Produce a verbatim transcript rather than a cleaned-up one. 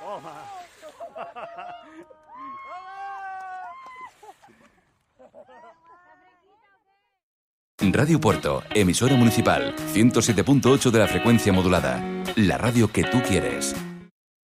Radio Puerto, emisora municipal, ciento siete punto ocho de la frecuencia modulada. La radio que tú quieres.